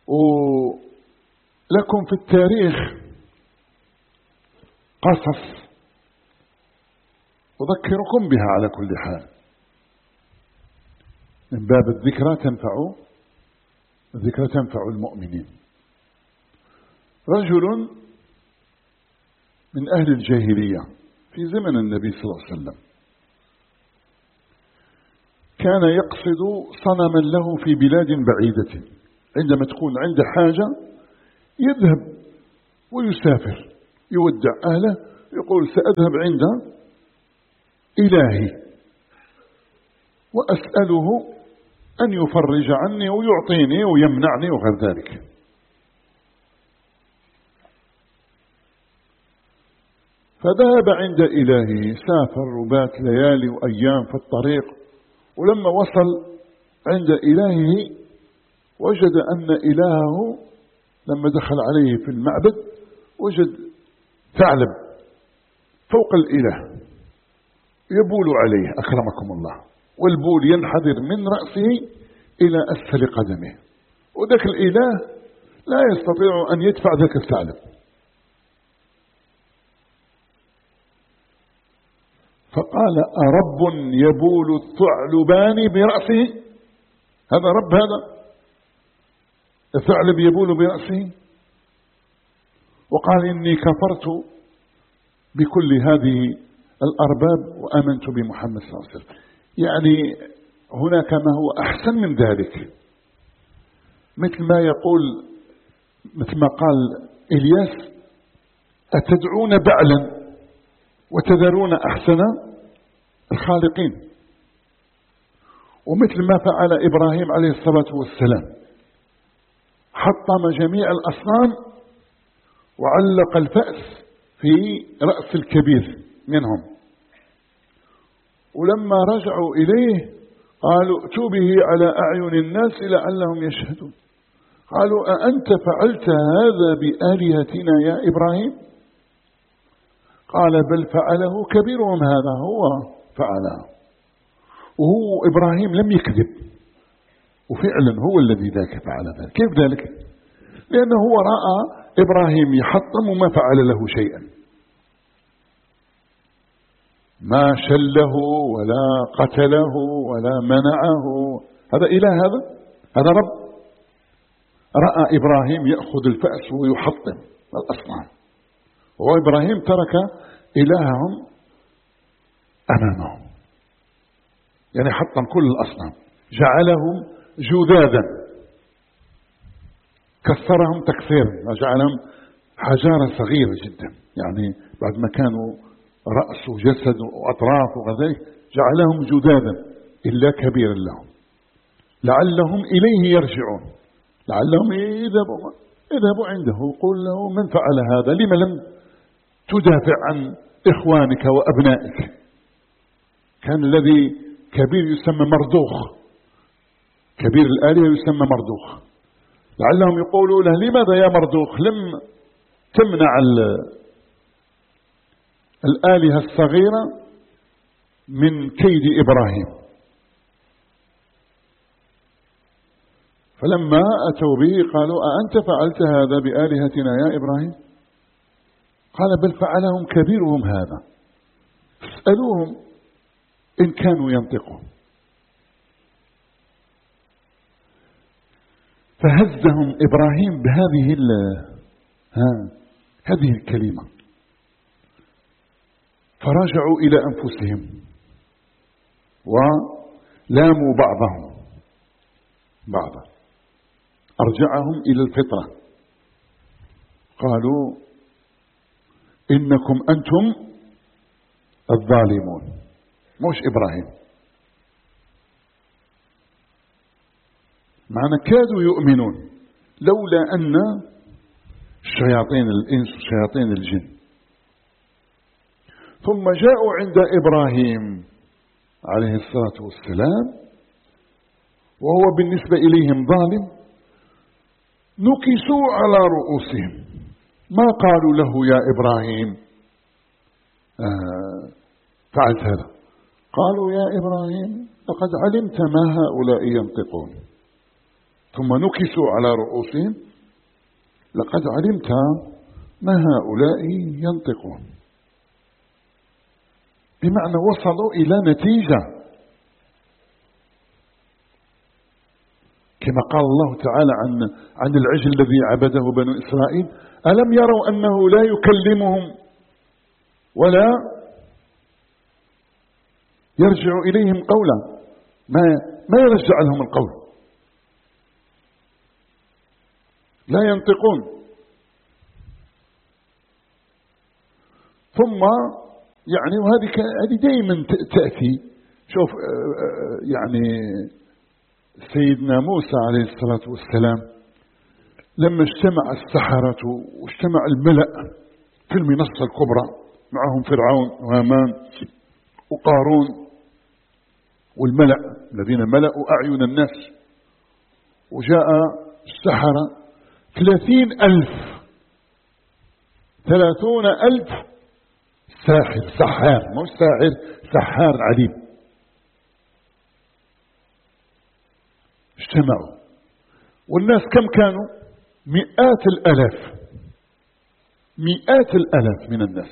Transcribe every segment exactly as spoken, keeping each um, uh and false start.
ولكم في التاريخ قصص أذكركم بها على كل حال من باب الذكرى تنفع الذكرى تنفع المؤمنين. رجل من أهل الجاهلية في زمن النبي صلى الله عليه وسلم كان يقصد صنما له في بلاد بعيدة، عندما تكون عنده حاجة يذهب ويسافر يودع أهله، يقول سأذهب عند إلهي وأسأله أن يفرج عني ويعطيني ويمنعني وغير ذلك. فذهب عند إلهه، سافر وبات ليالي وأيام في الطريق، ولما وصل عند إلهه وجد أن إلهه لما دخل عليه في المعبد وجد ثعلب فوق الإله يبول عليه أكرمكم الله، والبول ينحدر من رأسه إلى أسفل قدمه، وذاك الإله لا يستطيع أن يدفع ذاك الثعلب. فقال أرب يبول الثعلبان برأسه؟ هذا رب؟ هذا الثعلب يبول برأسه؟ وقال إني كفرت بكل هذه الأرباب وآمنت بمحمد صلى الله عليه وسلم. يعني هناك ما هو أحسن من ذلك، مثل ما يقول مثل ما قال إلياس أتدعون بعلا وتذرون أحسن الخالقين، ومثل ما فعل إبراهيم عليه الصلاة والسلام حطم جميع الأصنام وعلق الفأس في رأس الكبير منهم، ولما رجعوا إليه قالوا ائتوا به على أعين الناس لعلهم يشهدون. قالوا أأنت فعلت هذا بآلهتنا يا إبراهيم؟ قال بل فعله كبيرهم هذا، هو فعله، وهو إبراهيم لم يكذب، وفعلا هو الذي ذاك فعل ذلك. كيف ذلك؟ لأنه هو رأى إبراهيم يحطم وما فعل له شيئا، ما شله ولا قتله ولا منعه. هذا إله، هذا هذا رب. رأى إبراهيم يأخذ الفأس ويحطم الأصنام، وإبراهيم ترك إلههم أمامهم، يعني حطم كل الأصنام، جعلهم جذاذا، كسرهم تكسيرا، جعلهم حجارة صغيرة جدا، يعني بعد ما كانوا رأس وجسد وأطراف وغذاء جعلهم جذاذا إلا كبيرا لهم لعلهم إليه يرجعون، لعلهم يذهبوا اذهبوا عنده وقول له من فعل هذا؟ لما لم تدافع عن إخوانك وأبنائك؟ كان الذي كبير يسمى مردوخ، كبير الآلهة يسمى مردوخ، لعلهم يقولوا له لماذا يا مردوخ لم تمنع الآلهة الصغيرة من كيد إبراهيم؟ فلما أتوا به قالوا أأنت فعلت هذا بآلهتنا يا إبراهيم؟ قال بل فعلهم كبيرهم هذا، اسألوهم إن كانوا ينطقون. فهزهم إبراهيم بهذه ها هذه الكلمة، فرجعوا إلى أنفسهم ولاموا بعضهم بعضا، أرجعهم إلى الفطرة، قالوا إنكم أنتم الظالمون، مش إبراهيم. معنى كادوا يؤمنون لولا أن الشياطين الإنس وشياطين الجن. ثم جاءوا عند إبراهيم عليه الصلاة والسلام وهو بالنسبة إليهم ظالم، نكسوا على رؤوسهم، ما قالوا له يا إبراهيم آه فعلت هذا، قالوا يا إبراهيم لقد علمت ما هؤلاء ينطقون، ثم نكسوا على رؤوسهم لقد علمت ما هؤلاء ينطقون، بمعنى وصلوا إلى نتيجة، كما قال الله تعالى عن عن العجل الذي عبده بنو إسرائيل: ألم يروا أنه لا يكلمهم ولا يرجع إليهم قولا، ما ما يرجع لهم القول، لا ينطقون. ثم يعني وهذه هذه دائما تأتي. شوف يعني سيدنا موسى عليه الصلاة والسلام لما اجتمع السحرة واجتمع الملأ في المنصة الكبرى، معهم فرعون وهامان وقارون والملأ الذين ملأوا أعين الناس، وجاء السحرة ثلاثين ألف ثلاثون ألف ساحر سحار، مش ساحر، سحار عليم، اجتمعوا. والناس كم كانوا؟ مئات الألاف، مئات الألاف من الناس.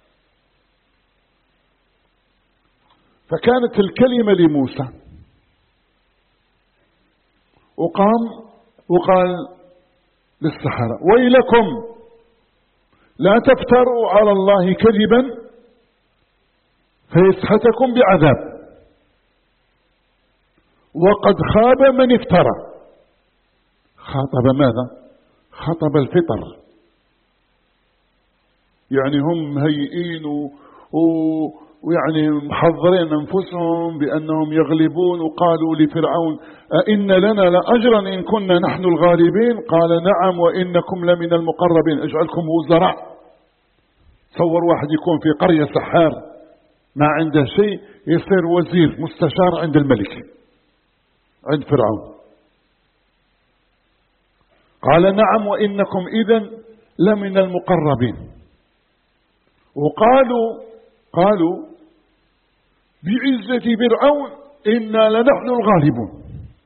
فكانت الكلمة لموسى، وقام وقال للسحرة: ويلكم لا تفتروا على الله كذبا فيسحتكم بعذاب، وقد خاب من افترى. خاطب ماذا؟ خاطب الفطر، يعني هم مهيئين ويعني محضرين أنفسهم بأنهم يغلبون، وقالوا لفرعون: أئن لنا لأجرا إن كنا نحن الغالبين؟ قال: نعم وإنكم لمن المقربين، اجعلكم وزراء. تصور واحد يكون في قرية سحار ما عنده شيء، يصير وزير مستشار عند الملك، عند فرعون. قال: نعم وإنكم إذن لمن المقربين. وقالوا قالوا بعزة فرعون إنا لنحن الغالبون.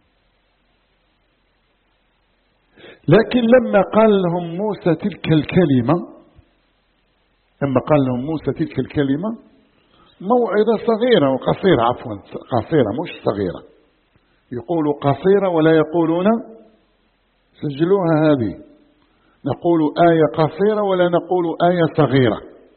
لكن لما قال لهم موسى تلك الكلمة لما قال لهم موسى تلك الكلمة موعظة صغيرة وقصيرة، عفوا قصيرة مش صغيرة، يقولوا قصيرة ولا يقولون، سجلوها هذه، نقول آية قصيرة ولا نقول آية صغيرة.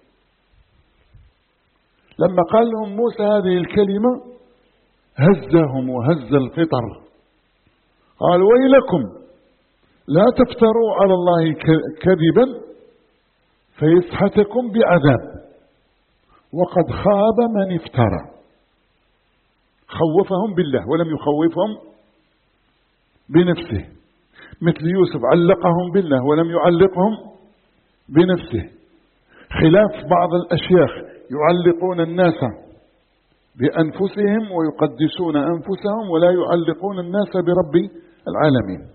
لما قال لهم موسى هذه الكلمة هزهم وهز الفطر، قال: ويلكم لا تفتروا على الله كذبا فيسحتكم بعذاب، وقد خاب من افترى. خوفهم بالله ولم يخوفهم بنفسه، مثل يوسف علقهم بالله ولم يعلقهم بنفسه، خلاف بعض الأشياخ يعلقون الناس بأنفسهم ويقدسون أنفسهم ولا يعلقون الناس برب العالمين.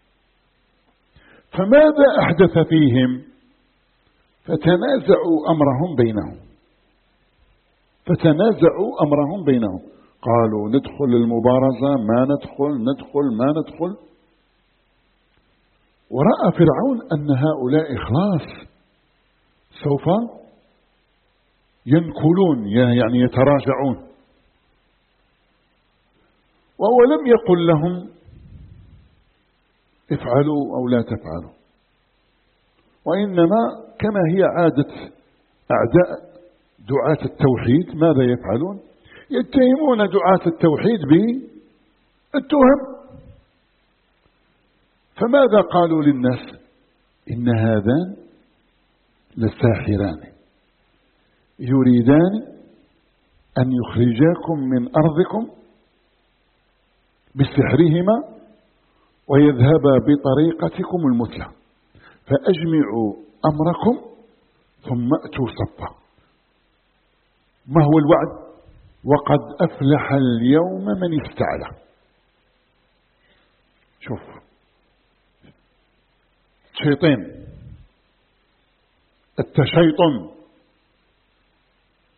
فماذا أحدث فيهم؟ فتنازعوا أمرهم بينهم فتنازعوا أمرهم بينهم قالوا: ندخل المبارزة ما ندخل، ندخل ما ندخل. ورأى فرعون أن هؤلاء خلاص سوف ينكلون، يعني يتراجعون، وهو لم يقل لهم افعلوا أو لا تفعلوا، وإنما كما هي عادة أعداء دعاة التوحيد ماذا يفعلون؟ يتهمون دعاة التوحيد بالتهم. فماذا قالوا للناس؟ إن هذان لساحران يريدان أن يخرجاكم من أرضكم بسحرهما ويذهبا بطريقتكم المثلى، فأجمعوا أمركم ثم أتوا صفا. ما هو الوعد؟ وقد أفلح اليوم من استعلى. شوف شيطين التشيطن،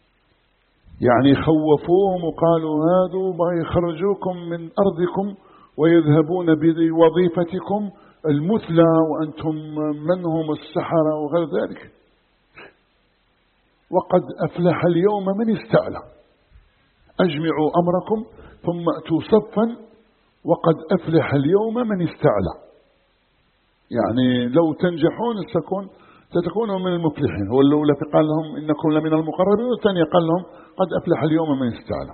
يعني خوفوهم وقالوا: هذا بغى يخرجوكم من أرضكم ويذهبون بوظيفتكم المثلى وأنتم من هم السحرة وغير ذلك. وقد أفلح اليوم من استعلى. أجمعوا أمركم ثم أتوا صفا وقد أفلح اليوم من استعلى. يعني لو تنجحون ستكون ستكونوا من المفلحين. هو الأولى قال لهم إنكم لمن المقربين، والثانية قال لهم قد أفلح اليوم من استعلى.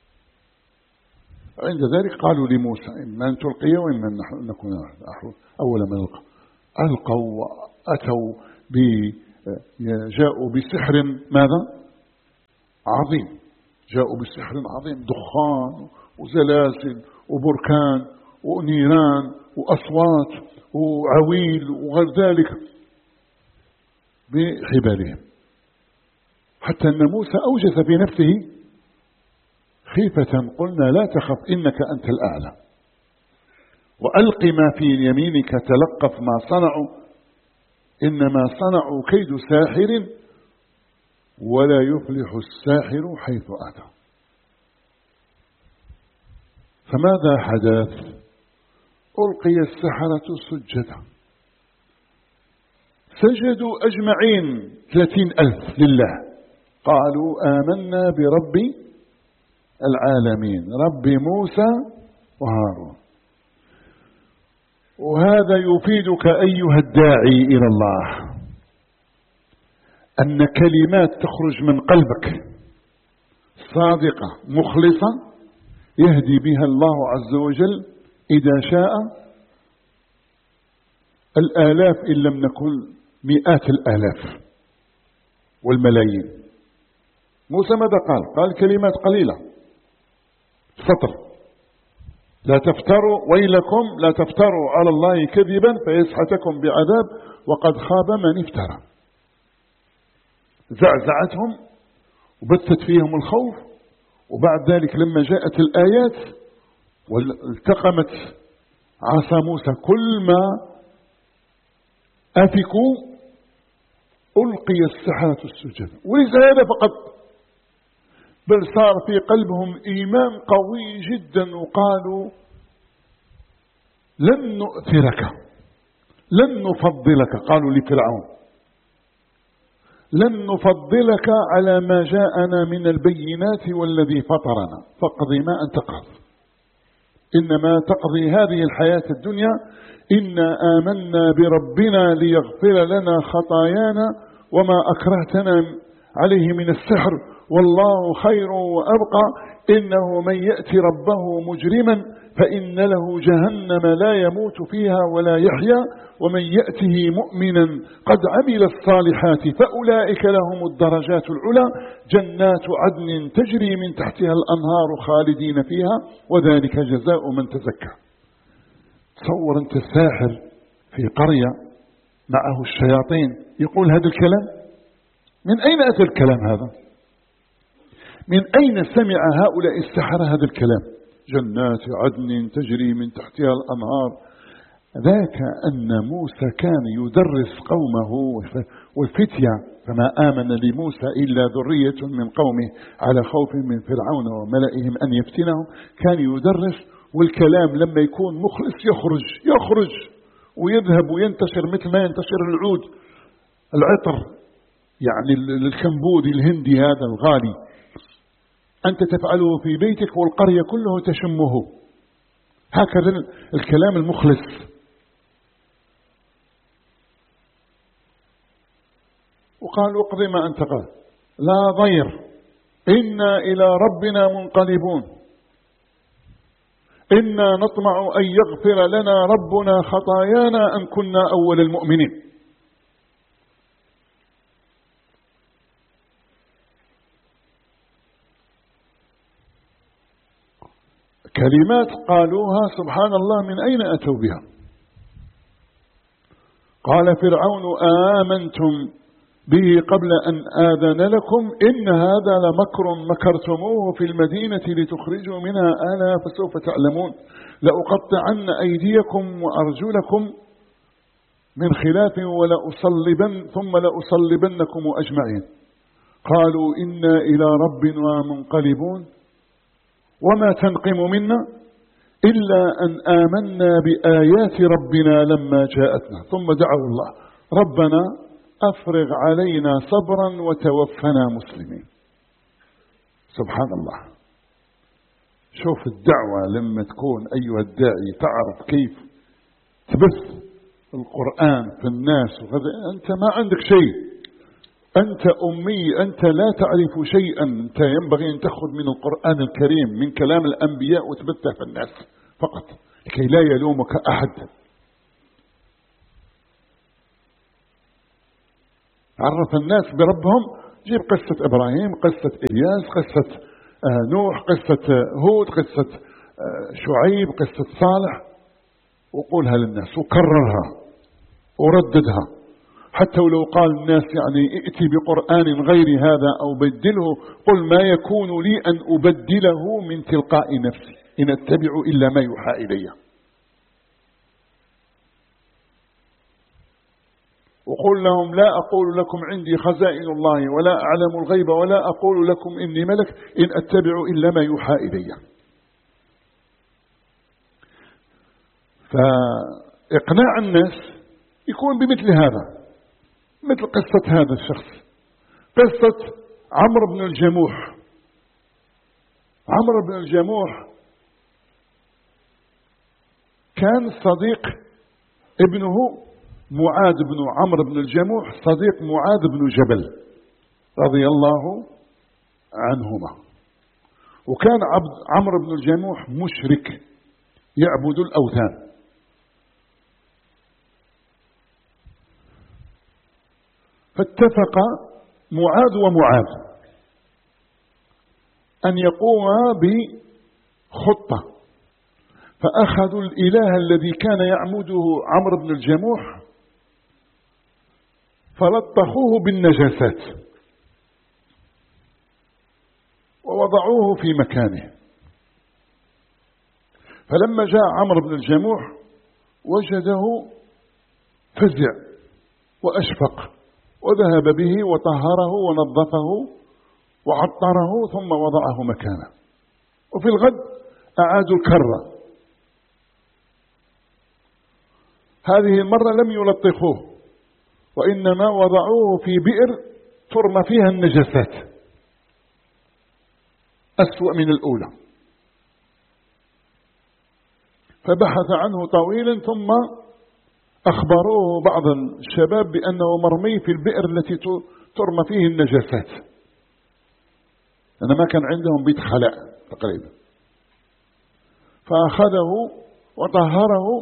عند ذلك قالوا لموسى إما أن تلقي وإما أن نكون أول من ألقى. ألقوا وأتوا ب جاءوا بسحر ماذا عظيم. جاءوا بسحر عظيم، دخان وزلازل وبركان ونيران وأصوات وعويل وغير ذلك بحبالهم، حتى أن موسى أوجس في نفسه خيفة. قلنا لا تخف إنك أنت الأعلى، وألق ما في يمينك تلقف ما صنعوا إنما صنعوا كيد ساحر ولا يفلح الساحر حيث أتى. فماذا حدث؟ ألقي السحرة سجدا، سجدوا أجمعين ثلاثين ألف لله، قالوا آمنا برب العالمين رب موسى وهارون. وهذا يفيدك أيها الداعي إلى الله أن كلمات تخرج من قلبك صادقة مخلصة يهدي بها الله عز وجل إذا شاء الآلاف إن لم نكن مئات الآلاف والملايين. موسى ماذا قال؟ قال كلمات قليلة، سطر: لا تفتروا ويلكم لا تفتروا على الله كذبا فيسحتكم بعذاب وقد خاب من افترى. زعزعتهم وبثت فيهم الخوف. وبعد ذلك لما جاءت الآيات والتقمت عصا موسى كل ما أفكوا ألقي السحرة السجد. وليس هذا فقط، بل صار في قلبهم إيمان قوي جدا، وقالوا لن نؤثرك لن نفضلك. قالوا لفرعون لن نفضلك على ما جاءنا من البينات والذي فطرنا فاقضي ما أنت قاض إنما تقضي هذه الحياة الدنيا إنا آمنا بربنا ليغفر لنا خطايانا وما أكرهتنا عليه من السحر والله خير وأبقى إنه من يأتي ربه مجرما فإن له جهنم لا يموت فيها ولا يحيا ومن يأته مؤمنا قد عمل الصالحات فأولئك لهم الدرجات العلى جنات عدن تجري من تحتها الأنهار خالدين فيها وذلك جزاء من تزكى. تصور أنت الساحر في قرية معه الشياطين يقول هذا الكلام؟ من أين أتى الكلام هذا؟ من أين سمع هؤلاء السحرة هذا الكلام؟ جنات عدن تجري من تحتها الأنهار. ذاك أن موسى كان يدرس قومه والفتية فما آمن لموسى إلا ذرية من قومه على خوف من فرعون وملئهم أن يفتنهم. كان يدرس، والكلام لما يكون مخلص يخرج يخرج ويذهب وينتشر مثل ما ينتشر العود العطر، يعني الكمبود الهندي هذا الغالي، أنت تفعله في بيتك والقرية كله تشمه. هكذا الكلام المخلص. وقالوا اقضي ما أنت قال لا ضير إنا إلى ربنا منقلبون إنا نطمع أن يغفر لنا ربنا خطايانا أن كنا أول المؤمنين. كلمات قالوها سبحان الله من أين أتوا بها. قال فرعون آمنتم به قبل أن آذن لكم إن هذا لمكر مكرتموه في المدينة لتخرجوا منها أهلها فسوف تعلمون لأقطعن أيديكم وأرجلكم من خلاف ولأصلبن ثم لأصلبنكم أجمعين. قالوا إنا إلى ربنا منقلبون وما تنقم منا إلا أن آمنا بآيات ربنا لما جاءتنا. ثم دعوا الله ربنا أفرغ علينا صبرا وتوفنا مسلمين. سبحان الله. شوف الدعوة لما تكون أيها الداعي تعرف كيف تبث القرآن في الناس وغدا. أنت ما عندك شيء، أنت أمي، أنت لا تعرف شيئا، أنت ينبغي أن تأخذ من القرآن الكريم من كلام الأنبياء وتبثه في الناس فقط لكي لا يلومك أحد. عرف الناس بربهم، جيب قصة إبراهيم، قصة إلياس، قصة نوح، قصة هود، قصة شعيب، قصة صالح، وقولها للناس وكررها ورددها. حتى ولو قال الناس يعني ائتي بقرآن غير هذا أو بدله، قل ما يكون لي أن أبدله من تلقاء نفسي إن أتبع إلا ما يوحى إلي. وقل لهم لا أقول لكم عندي خزائن الله ولا أعلم الغيب ولا أقول لكم إني ملك إن أتبع إلا ما يوحى إلي. فإقناع الناس يكون بمثل هذا، مثل قصة هذا الشخص، قصة عمرو بن الجموح. عمرو بن الجموح كان صديق ابنه معاذ بن عمرو بن الجموح، صديق معاذ بن جبل رضي الله عنهما. وكان عبد عمرو بن الجموح مشرك يعبد الأوثان. فاتفق معاذ ومعاذ أن يقوما بخطة، فأخذوا الإله الذي كان يعبده عمرو بن الجموح فلطخوه بالنجاسات ووضعوه في مكانه. فلما جاء عمرو بن الجموح وجده فزع وأشفق، وذهب به وطهره ونظفه وعطره ثم وضعه مكانه. وفي الغد أعادوا الكرة، هذه المرة لم يلطخوه وإنما وضعوه في بئر ترمى فيها النجاسات أسوأ من الأولى. فبحث عنه طويلا ثم أخبروه بعض الشباب بأنه مرمي في البئر التي ترمى فيه النجاسات، لأن ما كان عندهم بيت خلاء تقريبا. فأخذه وطهره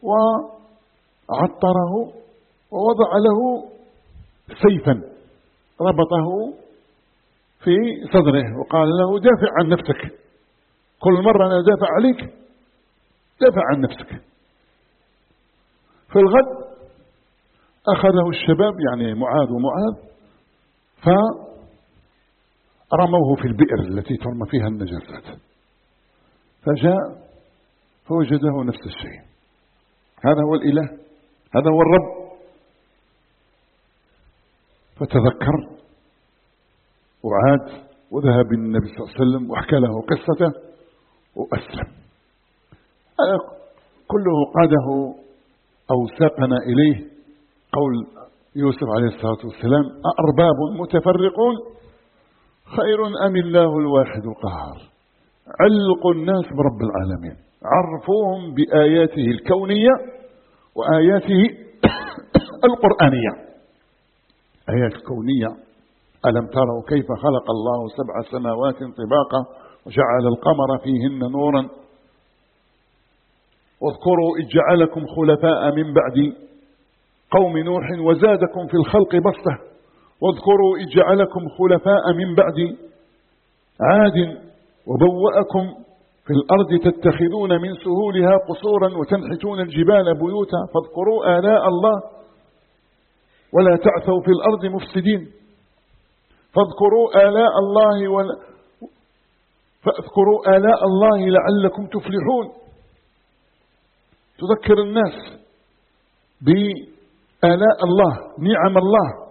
وعطره ووضع له سيفا ربطه في صدره وقال له دافع عن نفسك، كل مرة أنا دافع عليك دافع عن نفسك. في الغد أخذه الشباب يعني معاذ ومعاذ فرموه في البئر التي ترمى فيها النجاسات. فجاء فوجده نفس الشيء. هذا هو الإله، هذا هو الرب. فتذكر وعاد وذهب النبي صلى الله عليه وسلم وحكى له قصته وأسلم. كله قاده أو ساقنا إليه قول يوسف عليه الصلاة والسلام أأرباب متفرقون خير أم الله الواحد القهار. علقوا الناس برب العالمين، عرفوهم بآياته الكونية وآياته القرآنية. آيات الكونية: ألم تروا كيف خلق الله سبع سماوات طباقا وجعل القمر فيهن نورا واذكروا إذ جعلكم خلفاء من بعد قوم نوح وزادكم في الخلق بسطة واذكروا إذ جعلكم خلفاء من بعد عاد وبوأكم في الأرض تتخذون من سهولها قصورا وتنحتون الجبال بيوتا فاذكروا آلاء الله ولا تعثوا في الأرض مفسدين فاذكروا آلاء الله ولا فاذكروا آلاء الله لعلكم تفلحون. تذكر الناس بآلاء الله، نعم الله.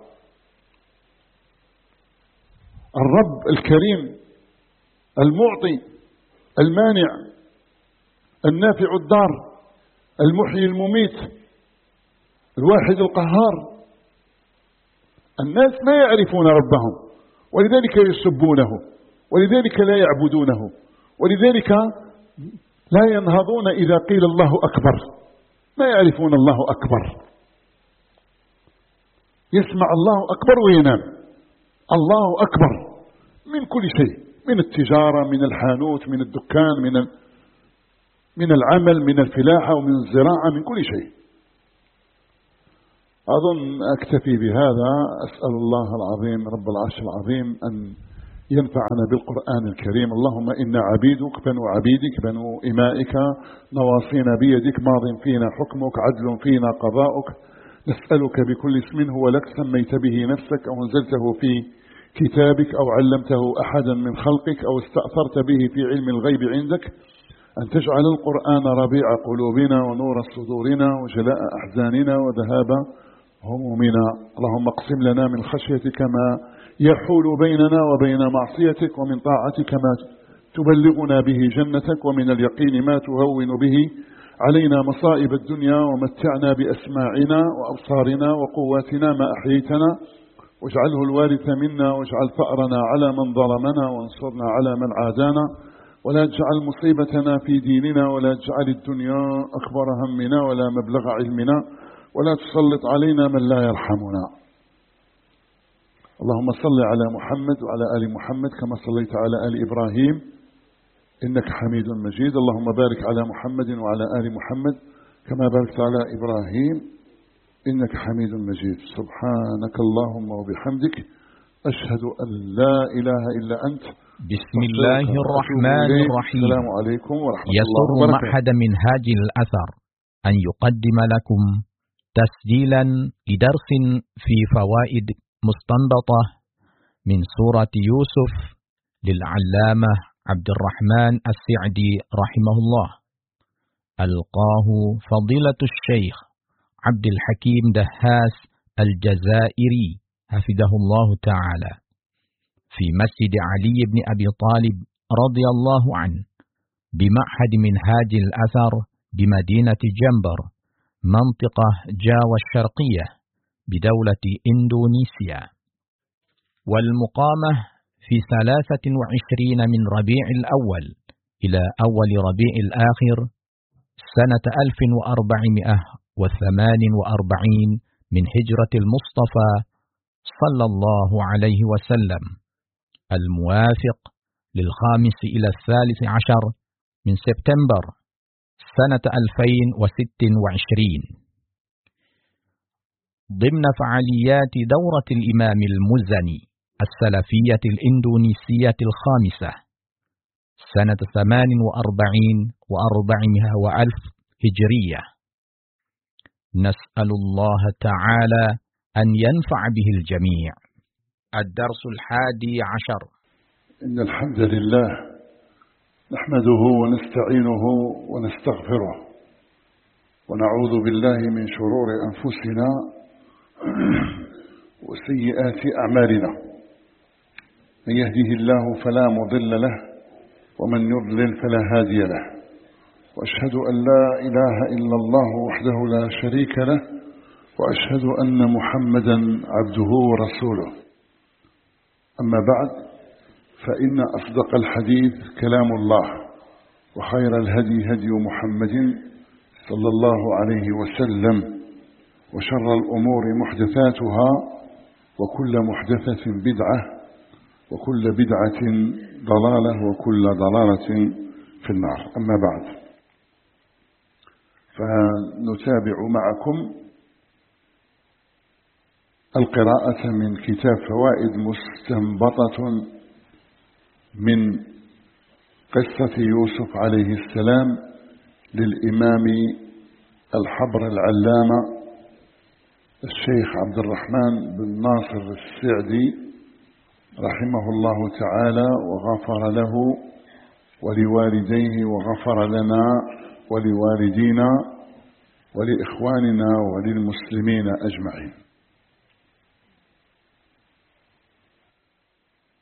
الرب الكريم المعطي المانع النافع الضار، المحيي المميت، الواحد القهار. الناس ما يعرفون ربهم، ولذلك يسبونه، ولذلك لا يعبدونه، ولذلك لا ينهضون إذا قيل الله أكبر، ما يعرفون الله أكبر. يسمع الله أكبر وينام. الله أكبر من كل شيء، من التجارة، من الحانوت، من الدكان، من من العمل، من الفلاحة ومن الزراعة، من كل شيء. أظن أكتفي بهذا. أسأل الله العظيم رب العرش العظيم أن ينفعنا بالقرآن الكريم. اللهم إنا عبيدك بنو عبيدك بنو إمائك، نواصينا بيدك، ماض فينا حكمك، عدل فينا قضاؤك. نسألك بكل اسم هو لك سميت به نفسك أو أنزلته في كتابك أو علمته أحدا من خلقك أو استأثرت به في علم الغيب عندك، أن تجعل القرآن ربيع قلوبنا ونور صدورنا وجلاء أحزاننا وذهاب همومنا. اللهم اقسم لنا من خشيتك ما يحول بيننا وبين معصيتك، ومن طاعتك ما تبلغنا به جنتك، ومن اليقين ما تهون به علينا مصائب الدنيا، ومتعنا بأسماعنا وأبصارنا وقواتنا ما أحييتنا، واجعله الوارث منا، واجعل ثأرنا على من ظلمنا، وانصرنا على من عادانا، ولا تجعل مصيبتنا في ديننا، ولا تجعل الدنيا أكبر همنا ولا مبلغ علمنا، ولا تسلط علينا من لا يرحمنا. اللهم صل على محمد وعلى آل محمد كما صليت على آل إبراهيم إنك حميد مجيد. اللهم بارك على محمد وعلى آل محمد كما باركت على إبراهيم إنك حميد مجيد. سبحانك اللهم وبحمدك أشهد أن لا إله إلا أنت. بسم الله الرحمن الرحيم. السلام عليكم ورحمة الله يسر وبركاته. معهد منهاج الأثر أن يقدم لكم تسجيلا لدرس في فوائد مستنبطة من سورة يوسف للعلامة عبد الرحمن السعدي رحمه الله. ألقاه فضيلة الشيخ عبد الحكيم دهاس الجزائري حفظه الله تعالى في مسجد علي بن أبي طالب رضي الله عنه بمعهد منهاج الأثر بمدينة جنبر منطقة جاوة الشرقية بدولة إندونيسيا، والمقامة في ثلاثة وعشرين من ربيع الأول إلى أول ربيع الآخر سنة ألف وأربعمائة وثمان وأربعين من هجرة المصطفى صلى الله عليه وسلم، الموافق للخامس إلى الثالث عشر من سبتمبر سنة ألفين وست وعشرين، ضمن فعاليات دورة الإمام المزني السلفية الإندونيسية الخامسة سنة ثمان وأربعين وأربعمائة وألف هجرية. نسأل الله تعالى أن ينفع به الجميع. الدرس الحادي عشر. إن الحمد لله نحمده ونستعينه ونستغفره، ونعوذ بالله من شرور أنفسنا وسيئات أعمالنا. من يهده الله فلا مضل له، ومن يضلل فلا هادي له، وأشهد أن لا إله إلا الله وحده لا شريك له، وأشهد أن محمدا عبده ورسوله. أما بعد، فإن أصدق الحديث كلام الله، وخير الهدي هدي محمد صلى الله عليه وسلم، وشر الأمور محدثاتها، وكل محدثة بدعة، وكل بدعة ضلالة، وكل ضلالة في النار. أما بعد، فنتابع معكم القراءة من كتاب فوائد مستنبطة من قصة يوسف عليه السلام للإمام الحبر العلامة الشيخ عبد الرحمن بن ناصر السعدي رحمه الله تعالى، وغفر له ولوالديه، وغفر لنا ولوالدينا ولإخواننا وللمسلمين أجمعين.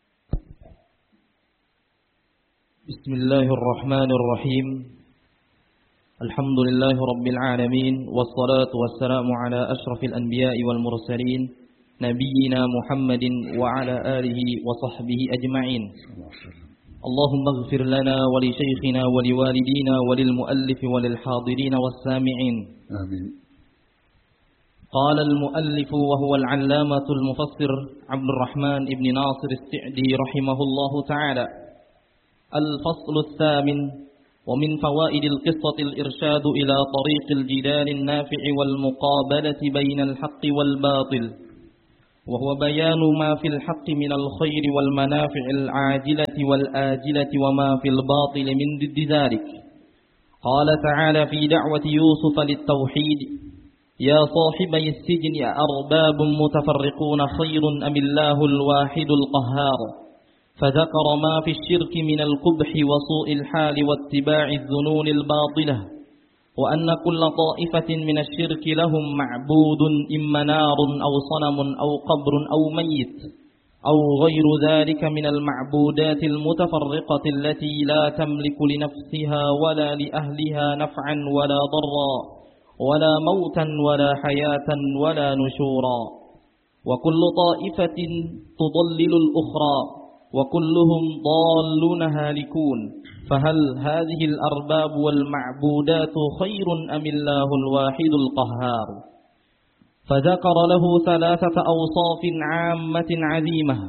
بسم الله الرحمن الرحيم. الحمد لله رب العالمين، والصلاة والسلام على أشرف الأنبياء والمرسلين نبينا محمد وعلى آله وصحبه أجمعين. اللهم اغفر لنا ولشيخنا ولوالدينا وللمؤلف وللحاضرين والسامعين آمين. قال المؤلف وهو العلامة المفسر عبد الرحمن بن ناصر السعدي رحمه الله تعالى: الفصل الثامن: ومن فوائد القصة الإرشاد إلى طريق الجدال النافع والمقابلة بين الحق والباطل، وهو بيان ما في الحق من الخير والمنافع العاجلة والآجلة وما في الباطل من ضد ذلك. قال تعالى في دعوة يوسف للتوحيد: يا صاحبي السجن أأرباب متفرقون خير أم الله الواحد القهار، فذكر ما في الشرك من القبح وسوء الحال واتباع الظنون الباطلة، وأن كل طائفة من الشرك لهم معبود، إما نار أو صنم أو قبر أو ميت أو غير ذلك من المعبودات المتفرقة التي لا تملك لنفسها ولا لأهلها نفعا ولا ضرا ولا موتا ولا حياة ولا نشورا، وكل طائفة تضلل الأخرى وكلهم ضالون هالكون، فهل هذه الأرباب والمعبودات خير أم الله الواحد القهار؟ فذكر له ثلاثة أوصاف عامة عظيمة: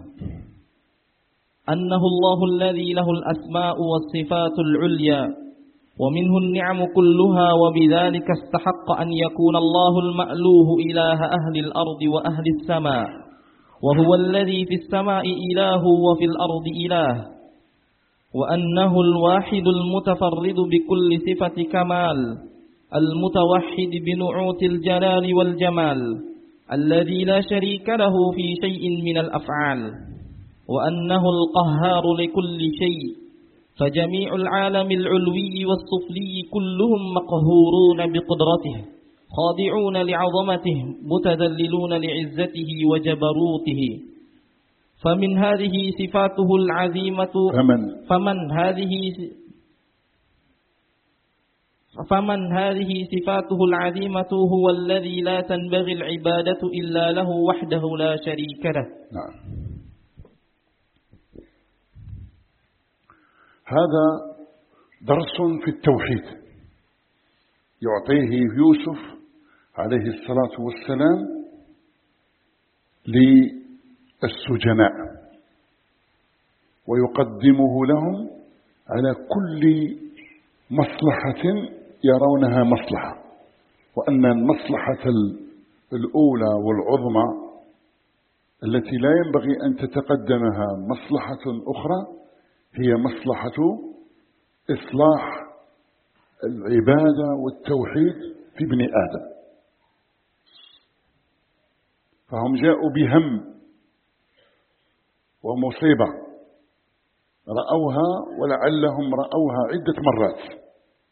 أنه الله الذي له الأسماء والصفات العليا ومنه النعم كلها، وبذلك استحق أن يكون الله المألوه إله أهل الأرض وأهل السماء، وهو الذي في السماء إله وفي الأرض إله، وأنه الواحد المتفرد بكل صفة كمال، المتوحد بنعوت الجلال والجمال، الذي لا شريك له في شيء من الأفعال، وأنه القهار لكل شيء، فجميع العالم العلوي والسفلي كلهم مقهورون بقدرته، خاضعون لعظمته، متذللون لعزته وجبروته. فمن هذه صفاته العظيمة فمن, فمن هذه فمن هذه صفاته العظيمة هو الذي لا تنبغي العبادة إلا له وحده لا شريك له. نعم. هذا درس في التوحيد يعطيه يوسف عليه الصلاة والسلام للسجناء، ويقدمه لهم على كل مصلحة يرونها مصلحة، وأن المصلحة الأولى والعظمى التي لا ينبغي أن تتقدمها مصلحة أخرى هي مصلحة إصلاح العبادة والتوحيد في ابن آدم. فهم جاءوا بهم ومصيبة رأوها، ولعلهم رأوها عدة مرات،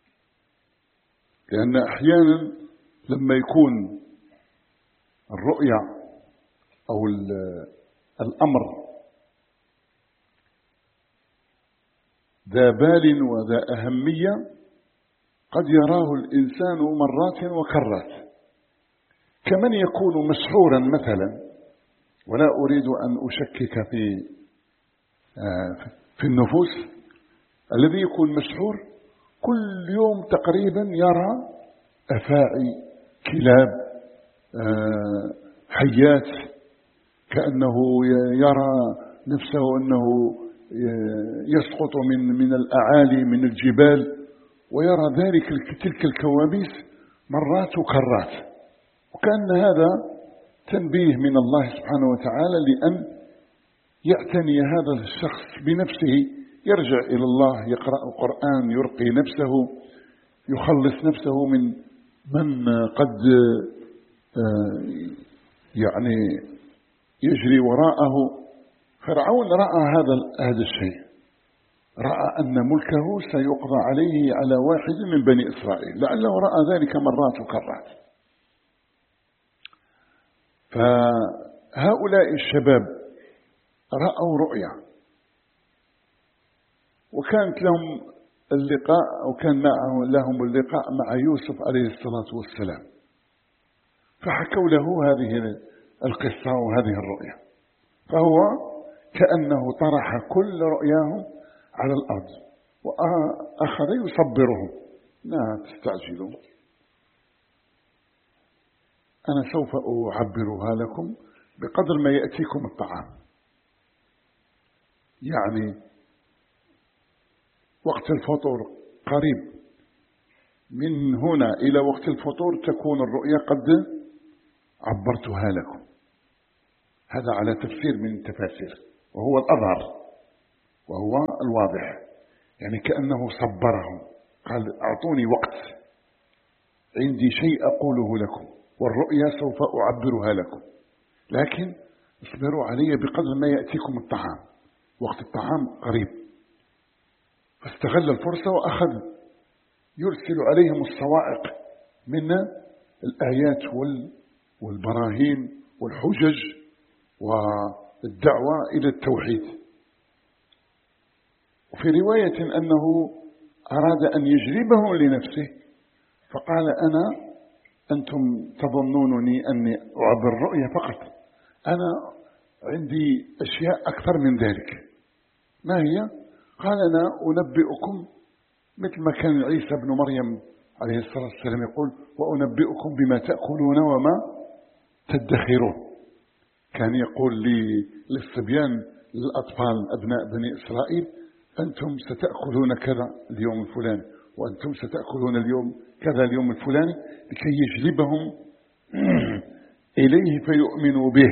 لأن أحيانا لما يكون الرؤية أو الأمر ذا بال وذا أهمية قد يراه الإنسان مرات وكرات، كمن يكون مسحورا مثلا، ولا أريد أن أشكك في في النفوس، الذي يكون مسحور كل يوم تقريبا يرى أفاعي، كلاب، حيات، كأنه يرى نفسه أنه يسقط من من الأعالي من الجبال، ويرى ذلك تلك الكوابيس مرات وكرات، وكأن هذا تنبيه من الله سبحانه وتعالى لأن يعتني هذا الشخص بنفسه، يرجع إلى الله، يقرأ القرآن، يرقي نفسه، يخلص نفسه من من قد يعني يجري وراءه. فرعون رأى هذا هذا الشيء، رأى أن ملكه سيقضى عليه على واحد من بني إسرائيل، لعله رأى ذلك مرات وكرات. فهؤلاء الشباب رأوا رؤيا، وكانت لهم اللقاء، وكان معه لهم اللقاء مع يوسف عليه الصلاة والسلام، فحكوا له هذه القصة وهذه الرؤيا، فهو كأنه طرح كل رؤياهم على الأرض وأخذ يصبرهم: لا تستعجلوا، أنا سوف أعبرها لكم بقدر ما يأتيكم الطعام. يعني وقت الفطور قريب، من هنا إلى وقت الفطور تكون الرؤيا قد عبرتها لكم. هذا على تفسير من التفاسير، وهو الأظهر وهو الواضح، يعني كأنه صبرهم، قال: أعطوني وقت، عندي شيء أقوله لكم، والرؤيا سوف أعبرها لكم، لكن اصبروا علي بقدر ما يأتيكم الطعام، وقت الطعام قريب. فاستغل الفرصة وأخذ يرسل عليهم الصواعق من الآيات والبراهين والحجج والدعوة إلى التوحيد. وفي رواية أنه أراد أن يجلبهم لنفسه، فقال: أنا أنتم تظنونني أني أعبر الرؤيا فقط، أنا عندي أشياء أكثر من ذلك. ما هي؟ قال: أنا أنبئكم مثل ما كان عيسى بن مريم عليه الصلاة والسلام يقول: وأنبئكم بما تأكلون وما تدخرون. كان يقول للصبيان للأطفال أبناء بني إسرائيل: أنتم ستأكلون كذا اليوم الفلاني، وأنتم ستأكلون اليوم كذا اليوم الفلاني، لكي يجلبهم إليه فيؤمنوا به.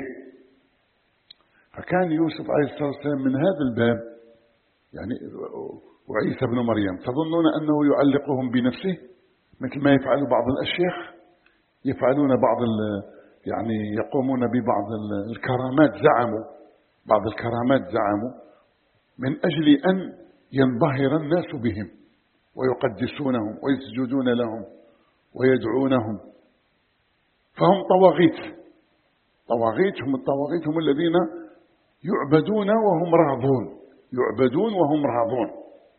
فكان يوسف عليه الصلاة والسلام من هذا الباب، يعني وعيسى بن مريم، تظنون أنه يعلقهم بنفسه مثل ما يفعل بعض الأشياخ، يفعلون بعض يعني يقومون ببعض الكرامات، زعموا بعض الكرامات زعموا من أجل أن ينبهر الناس بهم ويقدسونهم ويسجدون لهم ويدعونهم، فهم طواغيت. طواغيت هم الطواغيت هم الذين يعبدون وهم راضون، يعبدون وهم راضون.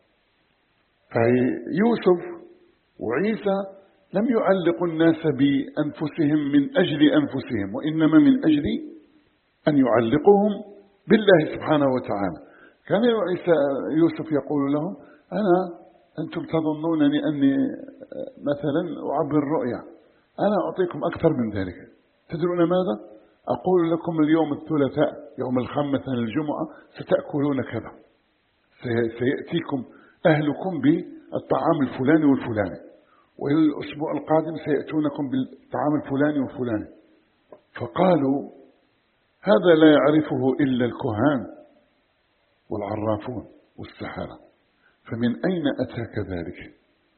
فيوسف وعيسى لم يعلقوا الناس بأنفسهم من أجل أنفسهم، وإنما من أجل أن يعلقوهم بالله سبحانه وتعالى. كان عيسى يوسف يقول لهم: أنا أنتم تظنونني أني مثلا أعبر الرؤيا، أنا أعطيكم أكثر من ذلك. تدرون ماذا؟ أقول لكم اليوم الثلاثاء، يوم الخميس، مثلا الجمعة، ستأكلون كذا، سيأتيكم أهلكم بالطعام الفلاني والفلاني، والأسبوع القادم سيأتونكم بالطعام الفلاني والفلاني. فقالوا: هذا لا يعرفه إلا الكهان والعرافون والسحرة، فمن أين أتاك ذلك؟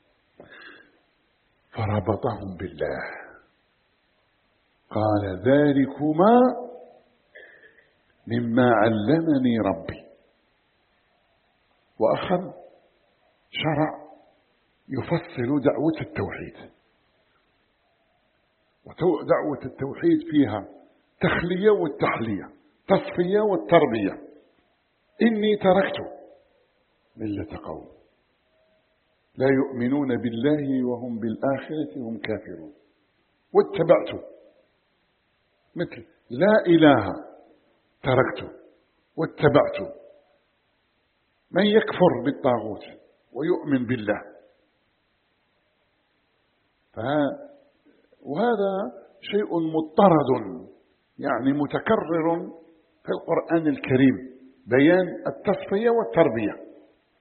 فربطهم بالله، قال: ذلكما مما علمني ربي. وأخذ شرع يفصل دعوة التوحيد، ودعوة التوحيد فيها تخلية والتحلية، تصفية والتربية. إني تركت ملة قوم لا يؤمنون بالله وهم بالآخرة هم كافرون، واتبعت، مثل لا إله تركت واتبعت، من يكفر بالطاغوت ويؤمن بالله. وهذا شيء مضطرد، يعني متكرر في القرآن الكريم، بيان التصفية والتربية.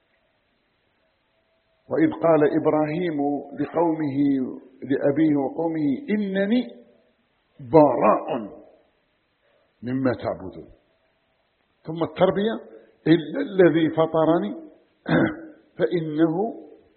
وإذ قال إبراهيم لقومه لأبيه وقومه: إنني براء مما تعبدون. ثم التربية: إلا الذي فطرني فإنه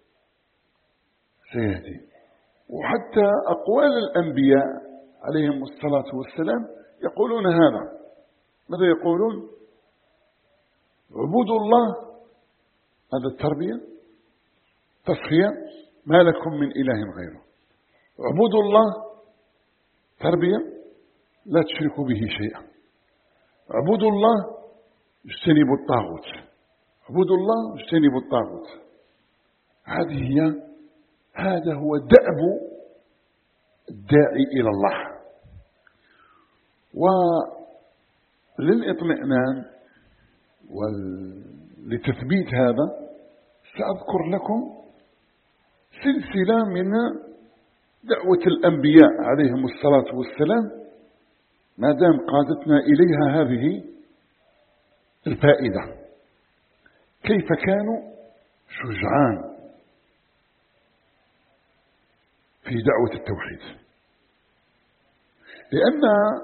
سيهدي. وحتى أقوال الأنبياء عليهم الصلاة والسلام يقولون هذا. ماذا يقولون؟ اعبدوا الله، هذا التربية، تصفية، ما لكم من إله غيره. اعبدوا الله، تربية، لا تشركوا به شيئا. اعبدوا الله، اجتنبوا الطاغوت. اعبدوا الله، اجتنبوا الطاغوت. هذه هي هذا هو دأب الداعي إلى الله. وللإطمئنان ولتثبيت هذا سأذكر لكم سلسلة من دعوة الأنبياء عليهم الصلاة والسلام ما دام قادتنا إليها هذه الفائدة، كيف كانوا شجعان في دعوة التوحيد. لأن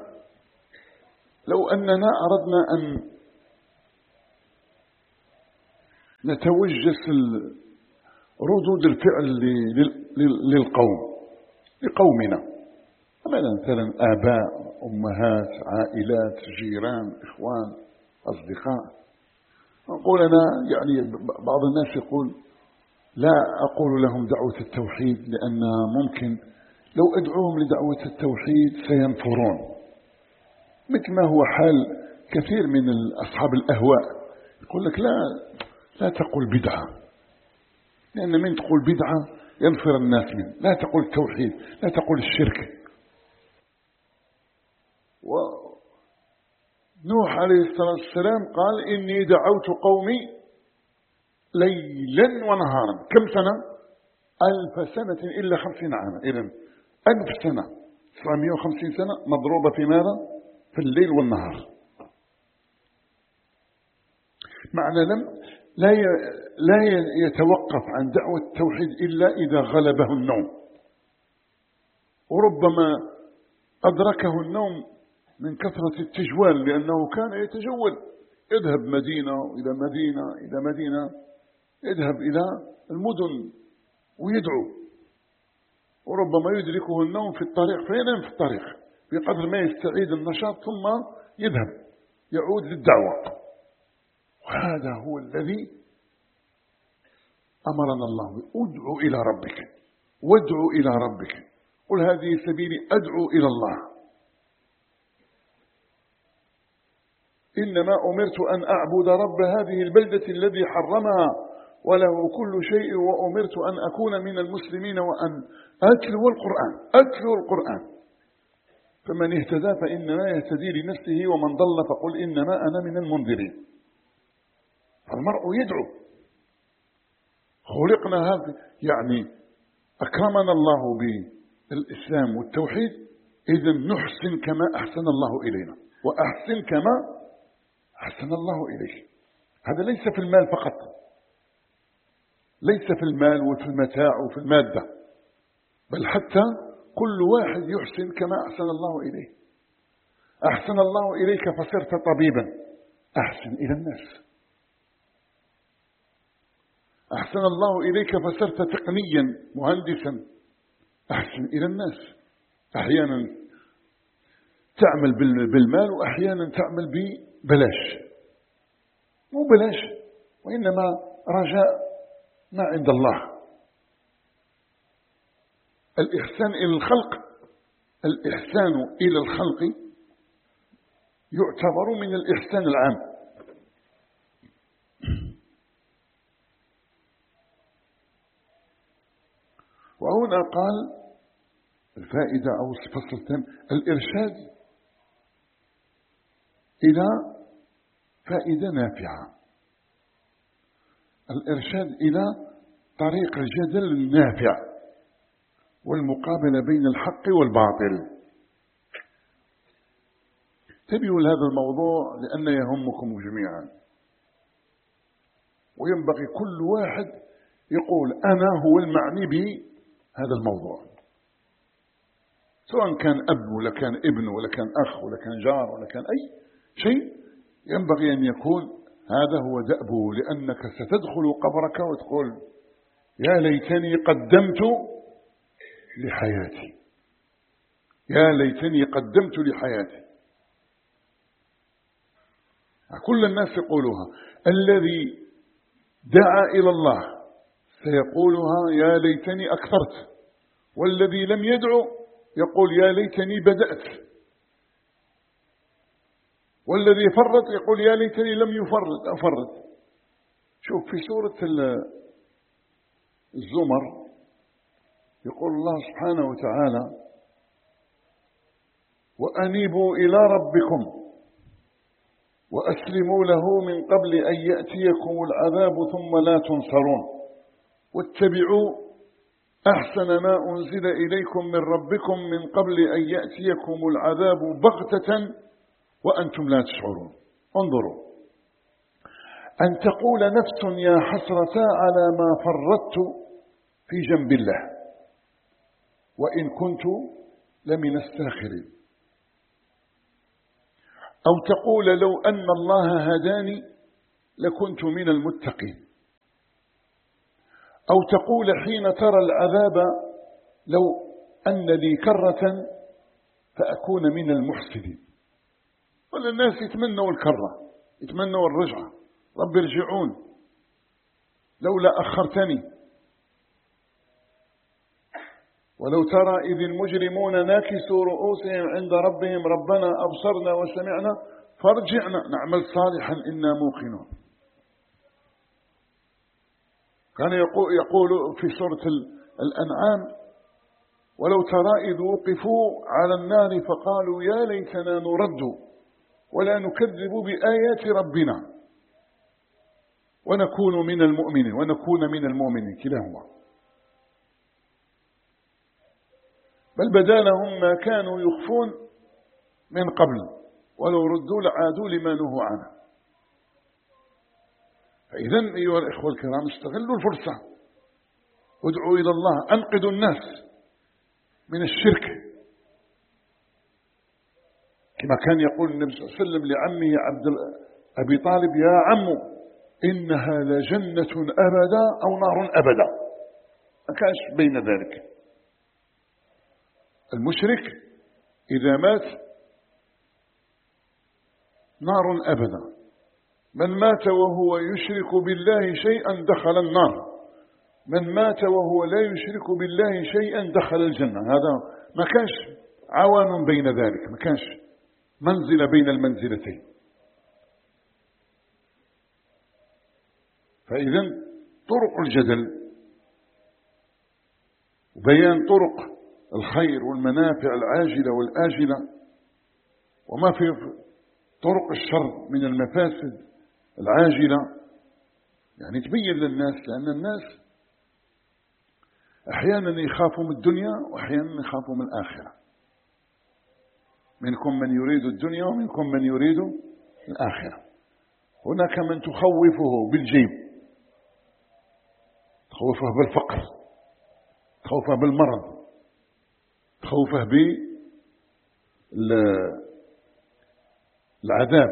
لو أننا أردنا أن نتوجس ردود الفعل للقوم لقومنا، مثلا آباء، أمهات، عائلات، جيران، إخوان، أصدقاء، أقول أنا يعني بعض الناس يقول لا أقول لهم دعوة التوحيد لأن ممكن لو أدعوهم لدعوة التوحيد سينفرون، مثل ما هو حال كثير من أصحاب الأهواء، يقول لك لا لا تقول بدعة، لأن من تقول بدعة ينفر الناس منه، لا تقول التوحيد، لا تقول الشرك. ونوح عليه الصلاة والسلام قال إني دعوت قومي ليلا ونهارا، كم سنة؟ ألف سنة إلا خمسين عاما، إذن ألف سنة تسعمائة وخمسين سنة مضروبة في ماذا؟ في الليل والنهار. معنى لم لا لا يتوقف عن دعوة التوحيد إلا إذا غلبه النوم، وربما أدركه النوم من كثرة التجوال، لأنه كان يتجول، يذهب مدينة إلى مدينة إلى مدينة، يذهب إلى المدن ويدعو، وربما يدركه النوم في الطريق فينام في الطريق بقدر ما يستعيد النشاط ثم يذهب يعود للدعوة. وهذا هو الذي أمرنا الله به، ادعو إلى ربك وادعو إلى ربك، قل هذه سبيلي أدعو إلى الله، إنما أمرت أن أعبد رب هذه البلدة الذي حرمها وله كل شيء، وأمرت أن أكون من المسلمين وأن أتلو القرآن أتلو القرآن فمن اهتدى فإنما يهتدي لنفسه ومن ضل فقل إنما أنا من المنذرين. فالمرء يدعو، خلقنا هذا، يعني أكرمنا الله بالإسلام والتوحيد، إذن نحسن كما أحسن الله إلينا، وأحسن كما أحسن الله إليك. هذا ليس في المال فقط، ليس في المال وفي المتاع وفي المادة، بل حتى كل واحد يحسن كما أحسن الله إليه. أحسن الله إليك فصرت طبيبا، أحسن إلى الناس. أحسن الله إليك فصرت تقنيا مهندسا، أحسن إلى الناس. أحيانا تعمل بالمال وأحيانا تعمل ببلاش، مو بلاش وإنما رجاء ما عند الله. الإحسان إلى الخلق، الإحسان إلى الخلق يعتبر من الإحسان العام. وهنا قال الفائدة أو الفصل الثاني الإرشاد إلى فائدة نافعة، الإرشاد إلى طريق الجدل النافع والمقابلة بين الحق والباطل. انتبهوا لهذا الموضوع لأنه يهمكم جميعا، وينبغي كل واحد يقول أنا هو المعني بهذا الموضوع، سواء كان أب ولا كان ابن ولا كان أخ ولا كان جار ولا كان أي شيء، ينبغي أن يكون هذا هو دأبه، لأنك ستدخل قبرك وتقول يا ليتني قدمت لحياتي، يا ليتني قدمت لحياتي. كل الناس يقولها، الذي دعا إلى الله سيقولها يا ليتني أكثرت، والذي لم يدعو يقول يا ليتني بدأت، والذي فرط يقول يا ليتني لم يفرط أفرط. شوف في سورة الزمر يقول الله سبحانه وتعالى: وأنيبوا إلى ربكم وأسلموا له من قبل أن يأتيكم العذاب ثم لا تنصرون واتبعوا أحسن ما أنزل إليكم من ربكم من قبل أن يأتيكم العذاب بغتة وأنتم لا تشعرون. انظروا، أن تقول نفس يا حسرة على ما فرطت في جنب الله وإن كنت لمن الساخرين، أو تقول لو أن الله هداني لكنت من المتقين، أو تقول حين ترى العذاب لو أن لي كرة فأكون من المحسنين. ولا الناس يتمنوا الكرة، يتمنوا الرجعة، رب ارجعون لولا أخرتني. ولو ترى إذ المجرمون ناكسوا رؤوسهم عند ربهم ربنا أبصرنا وسمعنا فارجعنا نعمل صالحا إنا موقنون. كان يقول في سورة الأنعام: ولو ترى إذ وقفوا على النار فقالوا يا ليتنا نرد ولا نكذب بآيات ربنا ونكون من المؤمنين ونكون من المؤمنين كلاهما، بل بدا لهم ما كانوا يخفون من قبل ولو ردوا لعادوا لما نهوا عنه. فإذا أيها الإخوة الكرام استغلوا الفرصة، ادعوا إلى الله، أنقذوا الناس من الشرك، كما كان يقول النبي صلى الله عليه وسلم لعمه عبد أبي طالب: يا عم إنها لجنة أبدا أو نار أبدا. ما كانش بين ذلك. المشرك إذا مات نار أبدا، من مات وهو يشرك بالله شيئا دخل النار، من مات وهو لا يشرك بالله شيئا دخل الجنة. هذا ما كانش عوام بين ذلك، ما كانش منزلة بين المنزلتين. فإذا طرق الجدل وبيان طرق الخير والمنافع العاجلة والآجلة وما في طرق الشر من المفاسد العاجلة، يعني تبين للناس، لأن الناس أحيانا يخافوا من الدنيا وأحيانا يخافوا من الآخرة. منكم من يريد الدنيا ومنكم من يريد الآخرة. هناك من تخوفه بالجيب، تخوفه بالفقر، تخوفه بالمرض، تخوفه بالعذاب،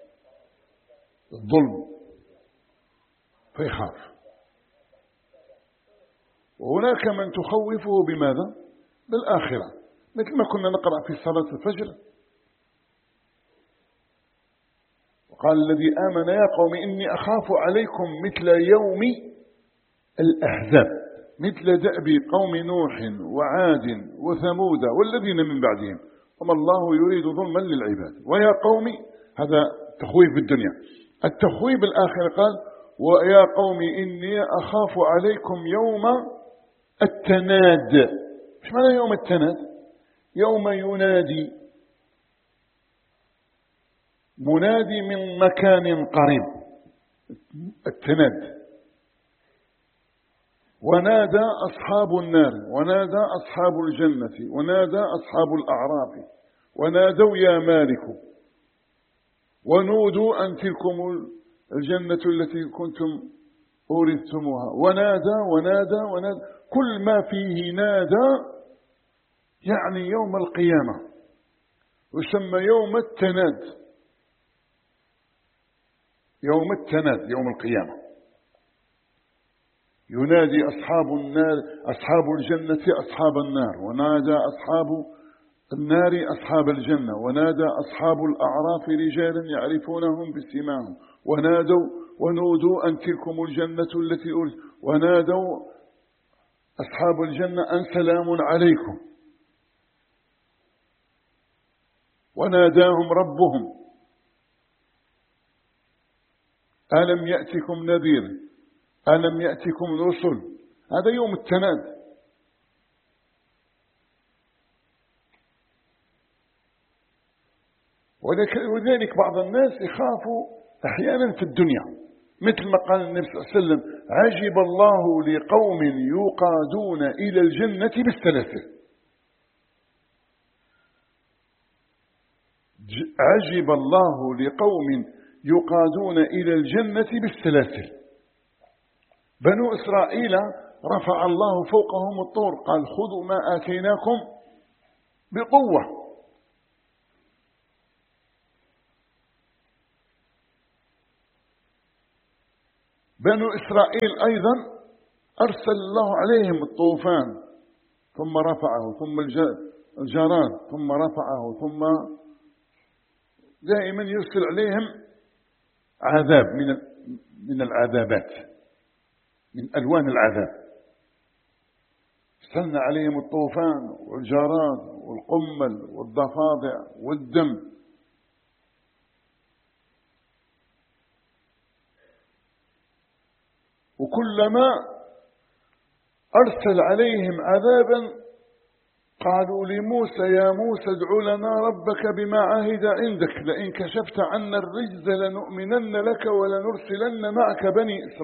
الظلم، فيخاف. وهناك من تخوفه بماذا؟ بالآخرة، مثل ما كنا نقرأ في صلاة الفجر: وقال الذي آمن يا قوم إني أخاف عليكم مثل يوم الأحزاب، مثل دأب قوم نوح وعاد وثمود والذين من بعدهم وما الله يريد ظلما للعباد. ويا قوم، هذا تخويف بالدنيا. التخويف بالآخرة قال: ويا قوم إني أخاف عليكم يوم التناد. ايش معنى يوم التناد؟ يوم ينادي منادي من مكان قريب، التناد. ونادى أصحاب النار ونادى أصحاب الجنة ونادى أصحاب الأعراف ونادوا يا مالك ونودوا أن تلكم الجنة التي كنتم أورثتموها. ونادى ونادى ونادى، كل ما فيه نادى يعني يوم القيامة، يسمى يوم التناد، يوم التناد، يوم القيامة. ينادي أصحاب النار أصحاب الجنة أصحاب النار، ونادى أصحاب النار أصحاب الجنة، ونادى أصحاب الأعراف رجالا يعرفونهم بسيماهم، ونادوا ونودوا أن تلكم الجنة التي أورث، ونادوا أصحاب الجنة أن سلام عليكم، وناداهم ربهم ألم يأتكم نذير ألم يأتكم رسل هذا يوم التناد. ولذلك بعض الناس يخافوا أحيانا في الدنيا، مثل ما قال النبي صلى الله عليه وسلم: عجب الله لقوم يقادون إلى الجنة بالسلاسل. عجب الله لقوم يقادون إلى الجنة بالسلاسل. بنو إسرائيل رفع الله فوقهم الطور، قال: خذوا ما آتيناكم بقوة. بنو إسرائيل أيضا أرسل الله عليهم الطوفان، ثم رفعه، ثم الجراد، ثم رفعه، ثم دائما يرسل عليهم عذاب من من العذابات، من ألوان العذاب. أرسلنا عليهم الطوفان والجراد والقمل والضفادع والدم. وكلما أرسل عليهم عذابا قالوا لموسى: يا موسى ادع لنا ربك بما عهد عندك لئن كشفت عنا الرجز لنؤمنن لك ولنرسلن معك بني إسرائيل.